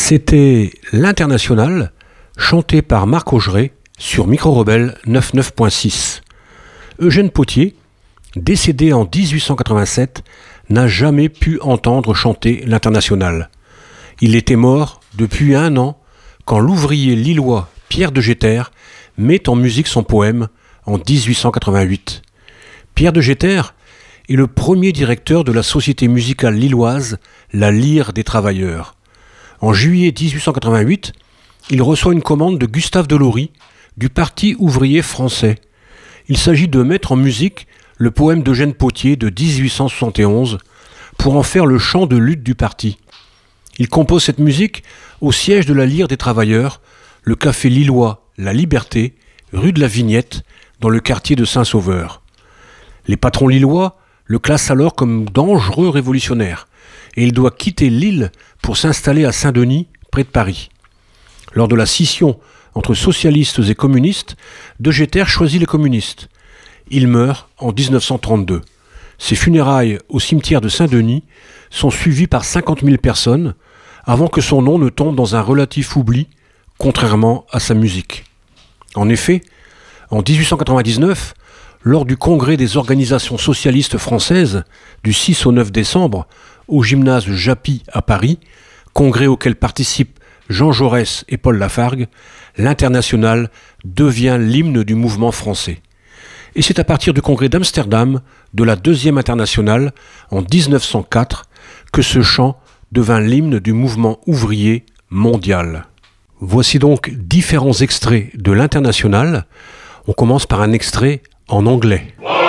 C'était l'Internationale, chanté par Marc Augeret sur Micro Rebelle 99.6. Eugène Pottier, décédé en 1887, n'a jamais pu entendre chanter l'Internationale. Il était mort depuis 1 an quand l'ouvrier lillois Pierre de Jeter met en musique son poème en 1888. Pierre de Jeter est le premier directeur de la société musicale lilloise La Lyre des Travailleurs. En juillet 1888, il reçoit une commande de Gustave Delory du Parti ouvrier français. Il s'agit de mettre en musique le poème d'Eugène Pottier de 1871 pour en faire le chant de lutte du parti. Il compose cette musique au siège de la Lyre des Travailleurs, le café lillois La Liberté, rue de la Vignette, dans le quartier de Saint-Sauveur. Les patrons lillois le classent alors comme dangereux révolutionnaire et il doit quitter Lille pour s'installer à Saint-Denis, près de Paris. Lors de la scission entre socialistes et communistes, De Jeter choisit les communistes. Il meurt en 1932. Ses funérailles au cimetière de Saint-Denis sont suivies par 50 000 personnes avant que son nom ne tombe dans un relatif oubli, contrairement à sa musique. En effet, en 1899, lors du congrès des organisations socialistes françaises du 6 au 9 décembre, au gymnase Japy à Paris, congrès auquel participent Jean Jaurès et Paul Lafargue, l'Internationale devient l'hymne du mouvement français. Et c'est à partir du congrès d'Amsterdam, de la Deuxième Internationale, en 1904, que ce chant devint l'hymne du mouvement ouvrier mondial. Voici donc différents extraits de l'Internationale. On commence par un extrait en anglais.